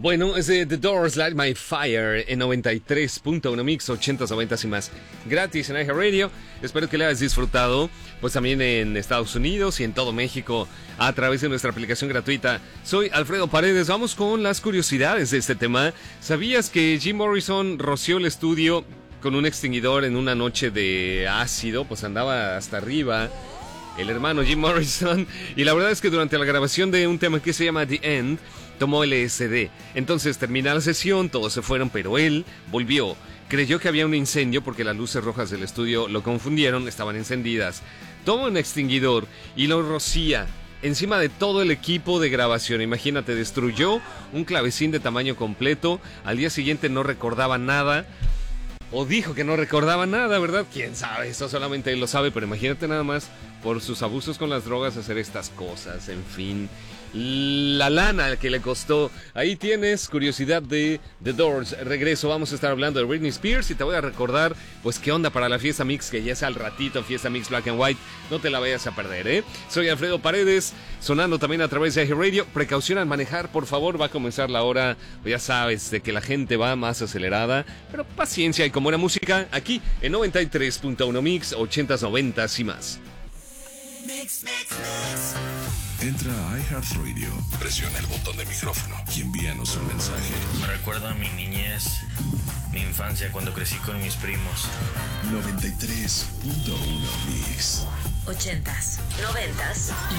Bueno, es de The Doors, Light My Fire, en 93.1 Mix, 80s, 90s y más. Gratis en iHeartRadio. Espero que le hayas disfrutado. Pues también en Estados Unidos y en todo México a través de nuestra aplicación gratuita. Soy Alfredo Paredes. Vamos con las curiosidades de este tema. ¿Sabías que Jim Morrison roció el estudio con un extinguidor en una noche de ácido? Pues andaba hasta arriba el hermano Jim Morrison. Y la verdad es que durante la grabación de un tema que se llama The End, tomó LSD. Entonces termina la sesión, todos se fueron, pero él volvió. Creyó que había un incendio porque las luces rojas del estudio lo confundieron, estaban encendidas. Toma un extinguidor y lo rocía encima de todo el equipo de grabación. Imagínate, destruyó un clavecín de tamaño completo. Al día siguiente no recordaba nada. O dijo que no recordaba nada, ¿verdad? ¿Quién sabe? Eso solamente él lo sabe, pero imagínate nada más por sus abusos con las drogas hacer estas cosas, en fin. La lana que le costó. Ahí tienes curiosidad de The Doors. Regreso, vamos a estar hablando de Britney Spears y te voy a recordar, pues, qué onda para la Fiesta Mix, que ya es al ratito, Fiesta Mix Black and White. No te la vayas a perder, ¿eh? Soy Alfredo Paredes, sonando también a través de iHeartRadio. Precaución al manejar, por favor, va a comenzar la hora, ya sabes, de que la gente va más acelerada, pero paciencia, y con buena música, aquí en 93.1 Mix, 80s, 90s y más. Mix, mix, mix. Entra a iHeartRadio, presiona el botón de micrófono y envíanos un mensaje. Me recuerda a mi niñez, mi infancia cuando crecí con mis primos. 93.1 Mix. 80s, 90s y